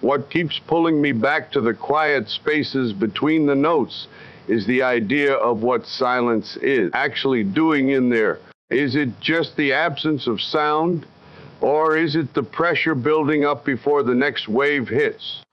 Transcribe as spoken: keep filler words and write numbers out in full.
What keeps pulling me back to the quiet spaces between the notes is the idea of what silence is actually doing in there. Is it just the absence of sound, or is it the pressure building up before the next wave hits?